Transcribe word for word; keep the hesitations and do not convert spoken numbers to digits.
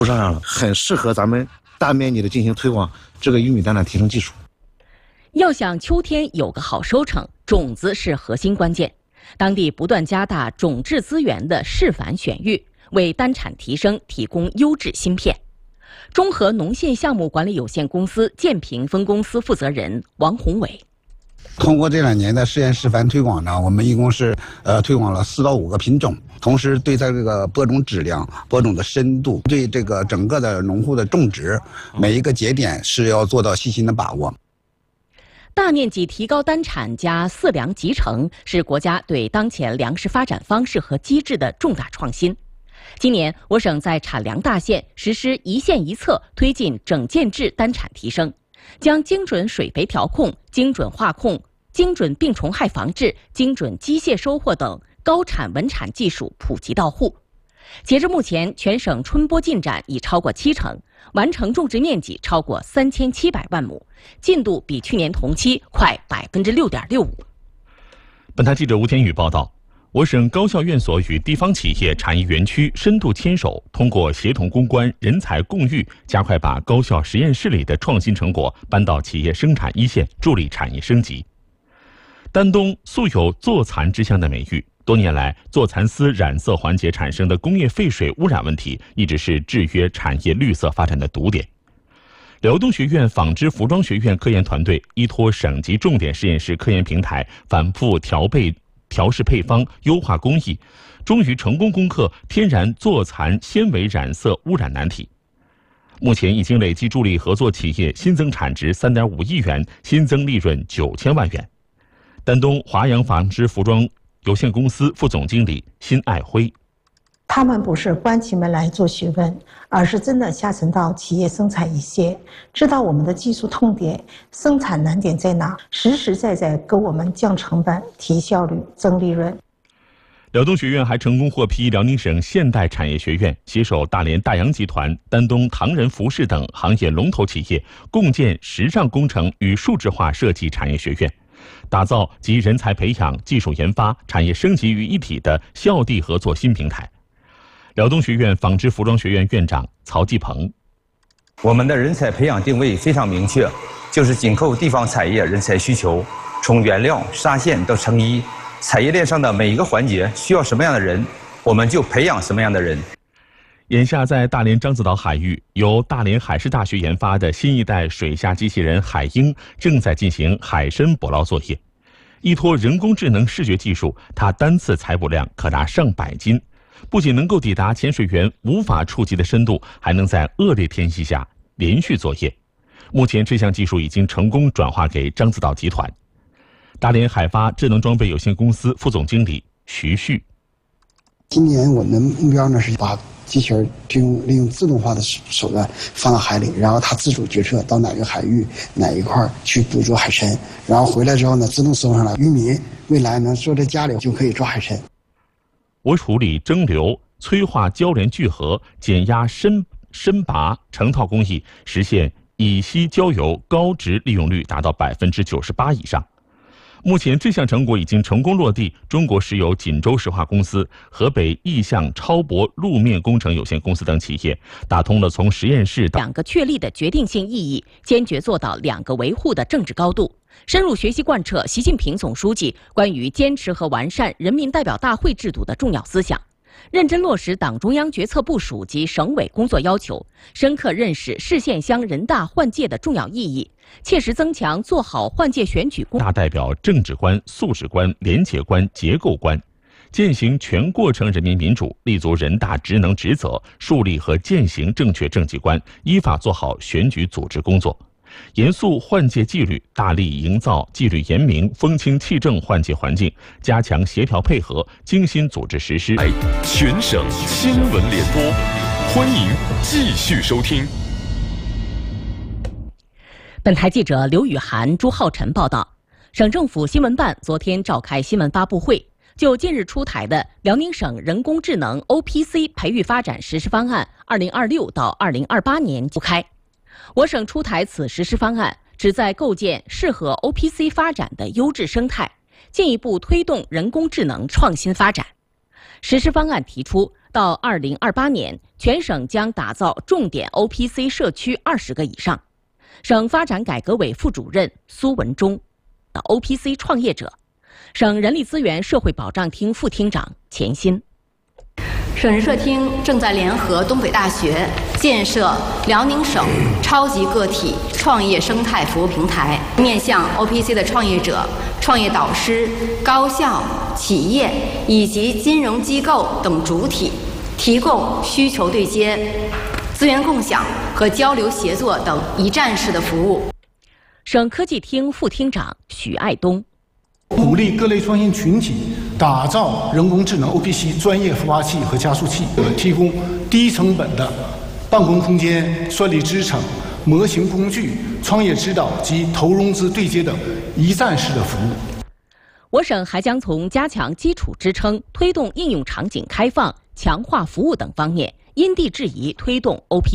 上了，很适合咱们大面积的进行推广这个玉米单产提升技术。 要想秋天有个好收成，种子是核心关键。当地不断加大种质资源的示范选育，为单产提升提供优质芯片。中和农信项目管理有限公司建平分公司负责人王宏伟。 通过这两年的试验示范推广呢，我们一共是呃推广了四到五个品种，同时对它这个播种质量、播种的深度，对这个整个的农户的种植每一个节点是要做到细心的把握。 大面积提高单产加饲粮集成是国家对当前粮食发展方式和机制的重大创新。今年，我省在产粮大县实施一县一策，推进整件制单产提升，将精准水肥调控、精准化控、精准病虫害防治、精准机械收获等高产稳产技术普及到户。截至目前，全省春播进展已超过七成，完成种植面积超过三千七百万亩，进度比去年同期快百分之六点六五。 本台记者吴天宇报道。我省高校院所与地方企业产业园区深度牵手，通过协同攻关、人才共育，加快把高校实验室里的创新成果搬到企业生产一线，助力产业升级。丹东素有坐蚕之乡的美誉，多年来，坐蚕丝染色环节产生的工业废水污染问题，一直是制约产业绿色发展的堵点。辽东学院纺织服装学院科研团队依托省级重点实验室科研平台，反复调配。调试配方，优化工艺，终于成功攻克天然坐蚕纤维染色污染难题。目前已经累计助力合作企业新增产值三点五亿元，新增利润九千万元。丹东华阳纺织服装有限公司副总经理辛爱辉。 他们不是关起门来做学问，而是真的下沉到企业生产一线，知道我们的技术痛点、生产难点在哪，实实在在给我们降成本、提效率、增利润。 辽东学院还成功获批辽宁省现代产业学院，携手大连大洋集团、丹东唐人服饰等行业龙头企业，共建时尚工程与数字化设计产业学院，打造集人才培养、技术研发、产业升级于一体的校地合作新平台。辽东学院纺织服装学院院长曹继鹏： 我们的人才培养定位非常明确，就是紧扣地方产业人才需求，从原料、纱线到成衣，产业链上的每一个环节需要什么样的人，我们就培养什么样的人。 眼下，在大连獐子岛海域，由大连海事大学研发的新一代水下机器人海鹰正在进行海参捕捞作业。依托人工智能视觉技术，它单次采捕量可达上百斤。不仅能够抵达潜水员无法触及的深度，还能在恶劣天气下连续作业。目前，这项技术已经成功转化给獐子岛集团。大连海发智能装备有限公司副总经理徐旭： 今年我们的目标呢是把机器人利用利用自动化的手段放到海里，然后它自主决策到哪个海域哪一块去捕捉海参，然后回来之后呢自动送上来。渔民未来能坐在家里就可以抓海参。 我处理蒸馏、催化交联聚合、减压深深拔成套工艺，实现乙烯焦油高值利用率达到百分之九十八以上。目前，这项成果已经成功落地中国石油锦州石化公司、河北意向超薄路面工程有限公司等企业，打通了从实验室到两个确立的决定性意义，坚决做到两个维护的政治高度。深入学习贯彻习近平总书记关于坚持和完善人民代表大会制度的重要思想，认真落实党中央决策部署及省委工作要求，深刻认识市县乡人大换届的重要意义，切实增强做好换届选举工大代表政治观、素质观、廉洁观、结构观，践行全过程人民民主，立足人大职能职责，树立和践行正确政绩观，依法做好选举组织工作。严肃换届纪律，大力营造纪律严明、风清气正换届环境，加强协调配合，精心组织实施。 全省新闻联播，欢迎继续收听。 本台记者刘雨涵、朱浩晨报道，省政府新闻办昨天召开新闻发布会，就近日出台的辽宁省人工智能 O P C 培育发展实施方案二零二六到二零二八年召开。我省出台此实施方案，旨在构建适合 O P C 发展的优质生态，进一步推动人工智能创新发展。实施方案提出， 到二零二八年，全省将打造重点 O P C 社区二十个以上。省发展改革委副主任苏文忠的 O P C 创业者，省人力资源社会保障厅副厅长钱鑫。 省人社厅正在联合东北大学建设辽宁省超级个体创业生态服务平台，面向 O P C 的创业者、创业导师、高校、企业以及金融机构等主体，提供需求对接、资源共享和交流协作等一站式的服务。 省科技厅副厅长许爱东。 鼓励各类创新群体打造人工智能 O P C 专业孵化器和加速器，提供低成本的办公空间、算力支撑、模型工具、创业指导及投融资对接等一站式的服务。 我省还将从加强基础支撑、推动应用场景开放、强化服务等方面，因地制宜推动 O P C。